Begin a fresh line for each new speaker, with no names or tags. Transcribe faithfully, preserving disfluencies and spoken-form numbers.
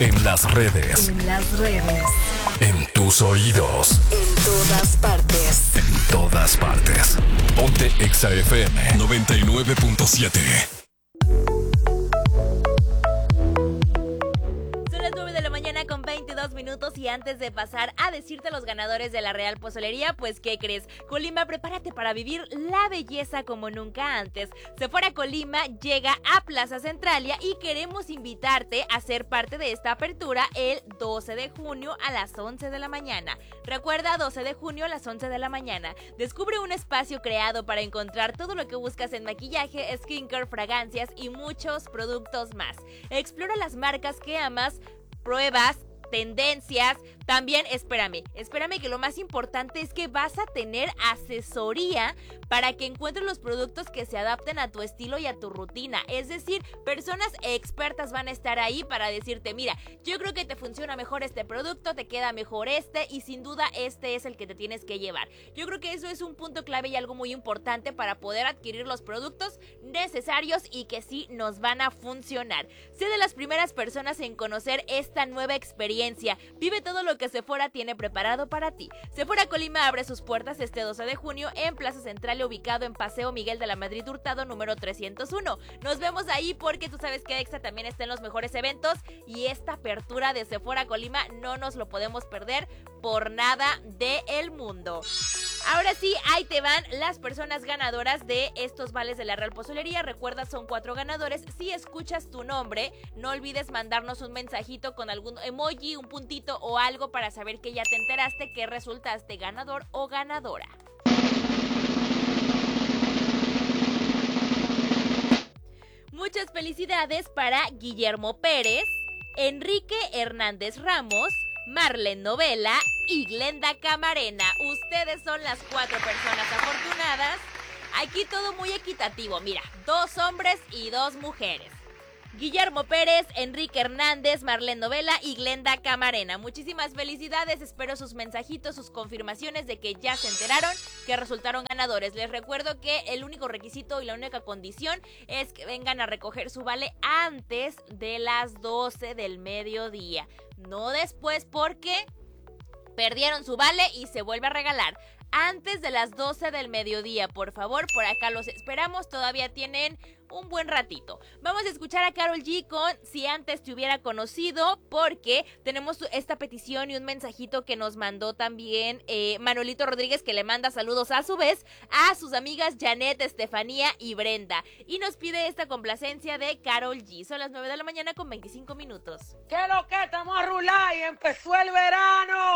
En las redes.
En las redes.
En tus oídos.
En todas partes.
En todas partes. Ponte Exa F M noventa y nueve punto siete.
Con veintidós minutos y antes de pasar a decirte los ganadores de la Real Pozolería, pues ¿qué crees? Colima, prepárate para vivir la belleza como nunca antes. Sephora Colima llega a Plaza Centralia y queremos invitarte a ser parte de esta apertura el doce de junio a las once de la mañana. Recuerda, doce de junio a las once de la mañana. Descubre un espacio creado para encontrar todo lo que buscas en maquillaje, skincare, fragancias y muchos productos más. Explora las marcas que amas, pruebas, tendencias, también, espérame, espérame que lo más importante es que vas a tener asesoría para que encuentres los productos que se adapten a tu estilo y a tu rutina, es decir, personas expertas van a estar ahí para decirte, mira, yo creo que te funciona mejor este producto, te queda mejor este y sin duda este es el que te tienes que llevar. Yo creo que eso es un punto clave y algo muy importante para poder adquirir los productos necesarios y que sí nos van a funcionar. Sé de las primeras personas en conocer esta nueva experiencia. Vive todo lo que Sephora tiene preparado para ti. Sephora Colima abre sus puertas este doce de junio en Plaza Central, ubicado en Paseo Miguel de la Madrid Hurtado número trescientos uno. Nos vemos ahí porque tú sabes que Exa también está en los mejores eventos y esta apertura de Sephora Colima no nos lo podemos perder por nada del mundo. Ahora sí, ahí te van las personas ganadoras de estos vales de la Real Pozolería. Recuerda, son cuatro ganadores. Si escuchas tu nombre, no olvides mandarnos un mensajito con algún emoji, un puntito o algo para saber que ya te enteraste que resultaste ganador o ganadora. Muchas felicidades para Guillermo Pérez, Enrique Hernández Ramos, Marlene Novela y Glenda Camarena. Ustedes son las cuatro personas afortunadas. Aquí todo muy equitativo. Mira, dos hombres y dos mujeres. Guillermo Pérez, Enrique Hernández, Marlene Novela y Glenda Camarena. Muchísimas felicidades, espero sus mensajitos, sus confirmaciones de que ya se enteraron que resultaron ganadores. Les recuerdo que el único requisito y la única condición es que vengan a recoger su vale antes de las doce del mediodía. No después, porque perdieron su vale y se vuelve a regalar. Antes de las doce del mediodía, por favor, por acá los esperamos, todavía tienen un buen ratito. Vamos a escuchar a Karol G con Si Antes Te Hubiera Conocido, porque tenemos esta petición y un mensajito que nos mandó también eh, Manolito Rodríguez, que le manda saludos a su vez a sus amigas Janet, Estefanía y Brenda, y nos pide esta complacencia de Karol G. Son las nueve de la mañana con veinticinco minutos.
¿Qué lo que estamos a rular y empezó el verano?